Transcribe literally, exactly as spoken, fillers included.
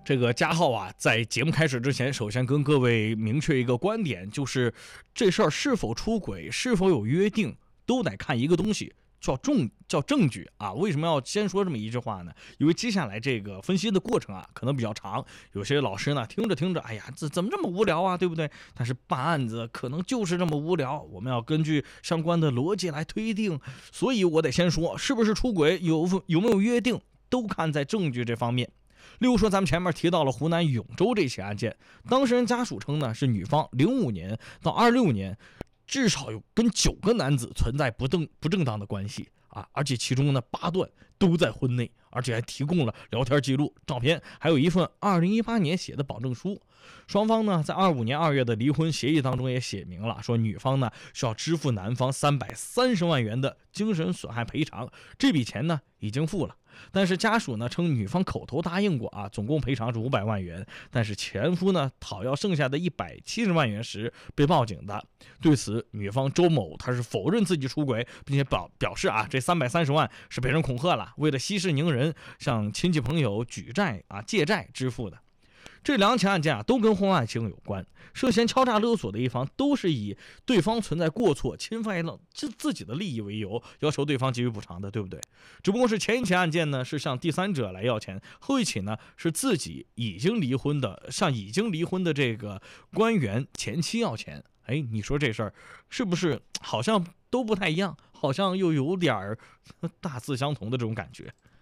这个加浩啊，在节目开始之前，首先跟各位明确一个观点，就是这事儿是否出轨，是否有约定，都得看一个东西，叫证叫证据啊。为什么要先说这么一句话呢？因为接下来这个分析的过程啊，可能比较长，有些老师呢听着听着，哎呀，这怎么这么无聊啊，对不对？但是办案子可能就是这么无聊，我们要根据相关的逻辑来推定，所以我得先说，是不是出轨，有有没有约定，都看在证据这方面。例如说，咱们前面提到了湖南永州这起案件，当事人家属称呢，是女方零五年到二六年，至少有跟九个男子存在不正不正当的关系啊，而且其中呢八段都在婚内，而且还提供了聊天记录、照片，还有一份二零一八年写的保证书。双方呢在二五年二月的离婚协议当中也写明了，说女方呢需要支付男方三百三十万元的精神损害赔偿，这笔钱呢已经付了。但是家属呢称女方口头答应过啊，总共赔偿是五百万元，但是前夫呢讨要剩下的一百七十万元时被报警的。对此，女方周某他是否认自己出轨，并且表表示啊，这三百三十万是被人恐吓了，为了息事宁人，向亲戚朋友举债啊借债支付的。这两起案件啊，都跟婚外情有关。涉嫌敲诈勒索的一方，都是以对方存在过错、侵犯了自己的利益为由，要求对方给予补偿的，对不对？只不过是前一起案件呢，是向第三者来要钱；后一起呢，是自己已经离婚的，向已经离婚的这个官员前妻要钱。哎，你说这事儿是不是好像都不太一样？好像又有点儿大致相同的这种感觉。